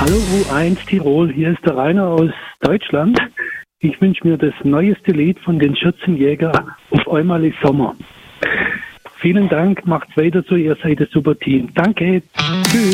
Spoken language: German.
Hallo U1 Tirol, hier ist der Rainer aus Deutschland. Ich wünsche mir das neueste Lied von den Schürzenjäger, Auf einmal ist Sommer. Vielen Dank, macht's weiter so, ihr seid ein super Team. Danke, tschüss.